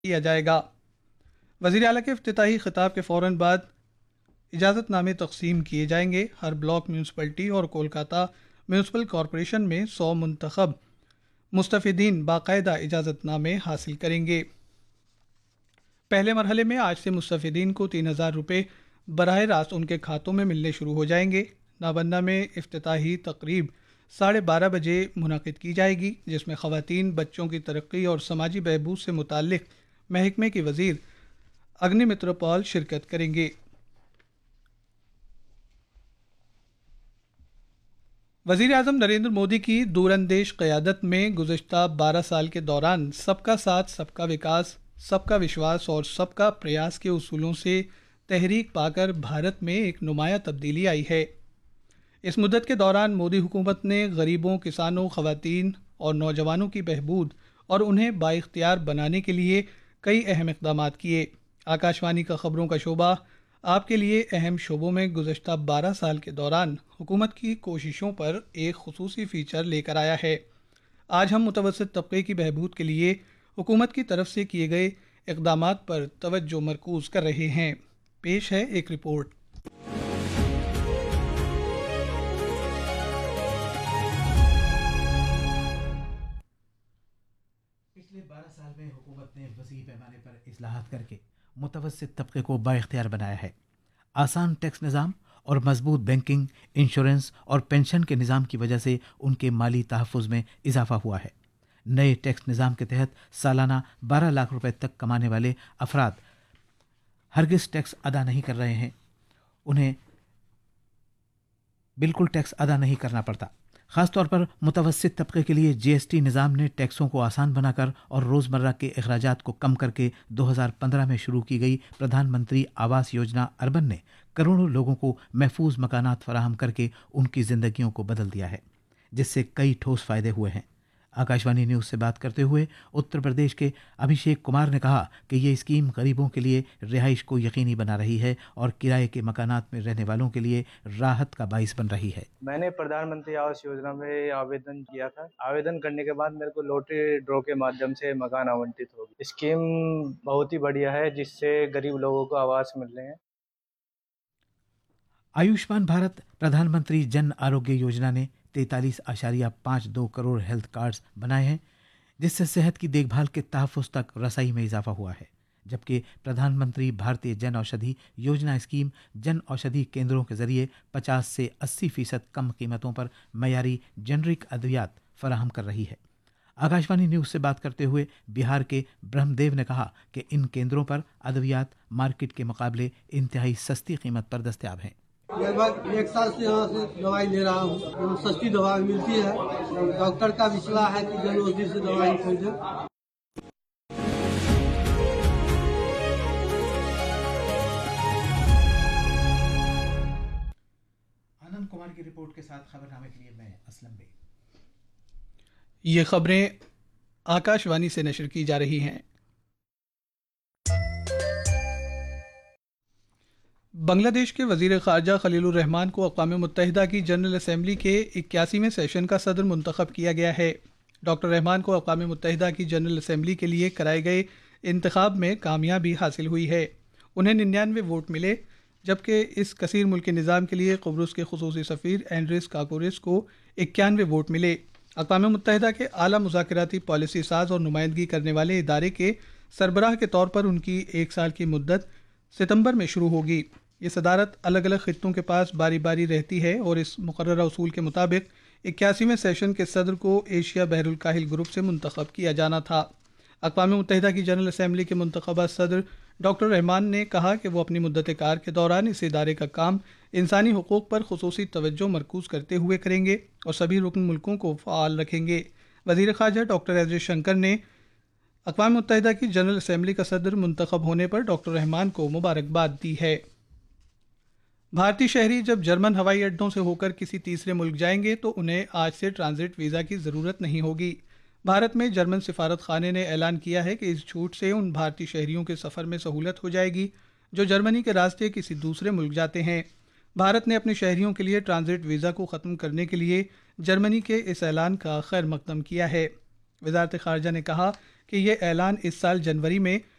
کیا جائے گا۔ وزیر اعلیٰ کے افتتاحی خطاب کے فوراً بعد اجازت نامے تقسیم کیے جائیں گے۔ ہر بلاک میونسپلٹی اور کولکاتہ میونسپل کارپوریشن میں 100 منتخب مستفیدین باقاعدہ اجازت نامے حاصل کریں گے۔ پہلے مرحلے میں آج سے مستفیدین کو 3000 روپے براہ راست ان کے کھاتوں میں ملنے شروع ہو جائیں گے۔ نابندہ میں افتتاحی تقریب 12:30 بجے منعقد کی جائے گی، جس میں خواتین، بچوں کی ترقی اور سماجی بہبود سے متعلق محکمے کے وزیر اگنی متر پال شرکت کریں گے۔ وزیر اعظم نریندر مودی کی دور اندیش قیادت میں گزشتہ 12 سال کے دوران سب کا ساتھ، سب کا وکاس، سب کا وشواس اور سب کا پریاس کے اصولوں سے تحریک پا کر بھارت میں ایک نمایاں تبدیلی آئی ہے۔ اس مدت کے دوران مودی حکومت نے غریبوں، کسانوں، خواتین اور نوجوانوں کی بہبود اور انہیں بااختیار بنانے کے لیے کئی اہم اقدامات کیے۔ آکاشوانی کا خبروں کا شعبہ آپ کے لیے اہم شعبوں میں گزشتہ 12 سال کے دوران حکومت کی کوششوں پر ایک خصوصی فیچر لے کر آیا ہے۔ آج ہم متوسط طبقے کی بہبود کے لیے حکومت کی طرف سے کیے گئے اقدامات پر توجہ مرکوز کر رہے ہیں۔ پیش ہے ایک رپورٹ۔ پچھلے 12 سال میں حکومت نے وسیع پیمانے پر اصلاحات کر کے متوسط طبقے کو بااختیار بنایا ہے۔ آسان ٹیکس نظام اور مضبوط بینکنگ، انشورنس اور پینشن کے نظام کی وجہ سے ان کے مالی تحفظ میں اضافہ ہوا ہے۔ نئے ٹیکس نظام کے تحت سالانہ 12 لاکھ روپے تک کمانے والے افراد ہرگز ٹیکس ادا نہیں کر رہے ہیں، انہیں بالکل ٹیکس ادا نہیں کرنا پڑتا۔ خاص طور پر متوسط طبقے کے لیے جی ایس ٹی نظام نے ٹیکسوں کو آسان بنا کر اور روزمرہ کے اخراجات کو کم کر کے 2015 میں شروع کی گئی پردھان منتری آواس یوجنا اربن نے کروڑوں لوگوں کو محفوظ مکانات فراہم کر کے ان کی زندگیوں کو بدل دیا ہے، جس سے کئی ٹھوس فائدے ہوئے ہیں۔ آکاشوانی نیوز سے بات کرتے ہوئے اتر پردیش کے ابھیشیک کمار نے کہا کہ یہ اسکیم غریبوں کے لیے رہائش کو یقینی بنا رہی ہے اور کرائے کے مکانات میں رہنے والوں کے لیے راحت کا باعث بن رہی ہے۔ میں نے پردھان منتری آواس یوجنا میں آویدن کیا تھا۔ آویدن کرنے کے بعد میرے کو لوٹری ڈرا کے مادھیم سے مکان آونٹت ہوگی۔ اسکیم بہت ہی بڑھیا ہے، جس سے غریب لوگوں کو آواس مل رہے ہیں۔ آیوشمان بھارت پردھان منتری جن آروگیہ یوجنا نے 43.52 کروڑ ہیلتھ کارڈز بنائے ہیں، جس سے صحت کی دیکھ بھال کے تحفظ تک رسائی میں اضافہ ہوا ہے، جبکہ پردھان منتری بھارتیہ جن اوشدھی یوجنا اسکیم جن اوشدھی کیندروں کے ذریعے 50 سے 80% کم قیمتوں پر معیاری جنرک ادویات فراہم کر رہی ہے۔ آکاشوانی نیوز سے بات کرتے ہوئے بہار کے برہم دیو نے کہا کہ ان کیندروں پر ادویات مارکیٹ کے مقابلے انتہائی سستی قیمت پر دستیاب ہیں۔ لگ بھگ 1 سال سے یہاں سے دوائی لے رہا ہوں، سستی دوائی ملتی ہے۔ ڈاکٹر کا بھی صلاح ہے کہ جن اوشدھی سے دوائی خریدیں۔ آنند کمار کی رپورٹ کے ساتھ خبرنامے کے لیے میں اسلم بے۔ یہ خبریں آکاشوانی سے نشر کی جا رہی ہیں۔ بنگلہ دیش کے وزیر خارجہ خلیل الرحمان کو اقوام متحدہ کی جنرل اسمبلی کے 81ویں سیشن کا صدر منتخب کیا گیا ہے۔ ڈاکٹر رحمان کو اقوام متحدہ کی جنرل اسمبلی کے لیے کرائے گئے انتخاب میں کامیابی حاصل ہوئی ہے۔ انہیں 99 ووٹ ملے، جبکہ اس کثیر ملکی نظام کے لیے قبرص کے خصوصی سفیر اینڈریس کاکورس کو 91 ووٹ ملے۔ اقوام متحدہ کے اعلیٰ مذاکراتی پالیسی ساز اور نمائندگی کرنے والے ادارے کے سربراہ کے طور پر ان کی 1 سال کی مدت ستمبر میں شروع ہوگی۔ یہ صدارت الگ الگ خطوں کے پاس باری باری رہتی ہے اور اس مقررہ اصول کے مطابق 81ویں سیشن کے صدر کو ایشیا بحر الکاہل گروپ سے منتخب کیا جانا تھا۔ اقوام متحدہ کی جنرل اسمبلی کے منتخبہ صدر ڈاکٹر رحمان نے کہا کہ وہ اپنی مدت کار کے دوران اس ادارے کا کام انسانی حقوق پر خصوصی توجہ مرکوز کرتے ہوئے کریں گے اور سبھی رکن ملکوں کو فعال رکھیں گے۔ وزیر خارجہ ڈاکٹر ایس جے شنکر نے اقوام متحدہ کی جنرل اسمبلی کا صدر منتخب ہونے پر ڈاکٹر رحمان کو مبارکباد دی ہے۔ بھارتی شہری جب جرمن ہوائی اڈوں سے ہو کر کسی تیسرے ملک جائیں گے تو انہیں آج سے ٹرانزٹ ویزا کی ضرورت نہیں ہوگی۔ بھارت میں جرمن سفارت خانے نے اعلان کیا ہے کہ اس چھوٹ سے ان بھارتی شہریوں کے سفر میں سہولت ہو جائے گی جو جرمنی کے راستے کسی دوسرے ملک جاتے ہیں۔ بھارت نے اپنے شہریوں کے لیے ٹرانزٹ ویزا کو ختم کرنے کے لیے جرمنی کے اس اعلان کا خیر مقدم کیا ہے۔ وزارت خارجہ نے کہا کہ یہ اعلان اس سال جنوری میں